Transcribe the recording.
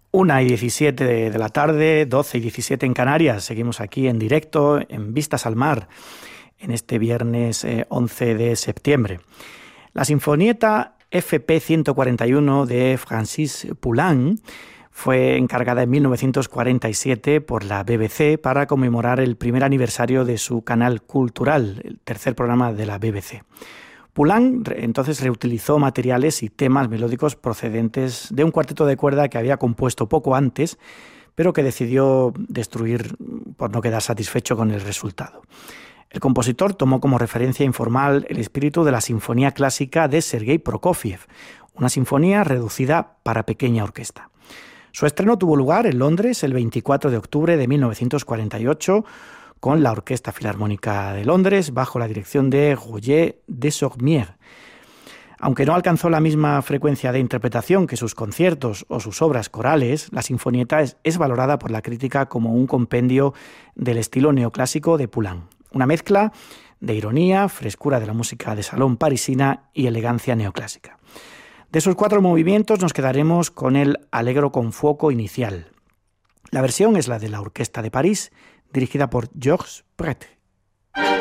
1:17 de la tarde, 12:17 en Canarias. Seguimos aquí en directo en Vistas al Mar en este viernes 11 de septiembre. La Sinfonietta FP 141 de Francis Poulenc fue encargada en 1947 por la BBC para conmemorar el primer aniversario de su canal cultural, el tercer programa de la BBC. Poulenc entonces reutilizó materiales y temas melódicos procedentes de un cuarteto de cuerda que había compuesto poco antes, pero que decidió destruir por no quedar satisfecho con el resultado. El compositor tomó como referencia informal el espíritu de la Sinfonía Clásica de Sergei Prokofiev, una sinfonía reducida para pequeña orquesta. Su estreno tuvo lugar en Londres el 24 de octubre de 1948 con la Orquesta Filarmónica de Londres bajo la dirección de Roger Desormières. Aunque no alcanzó la misma frecuencia de interpretación que sus conciertos o sus obras corales, la Sinfonietta es valorada por la crítica como un compendio del estilo neoclásico de Poulenc, una mezcla de ironía, frescura de la música de salón parisina y elegancia neoclásica. De sus 4 movimientos nos quedaremos con el Allegro con fuoco inicial. La versión es la de la Orquesta de París, dirigida por Georges Prete.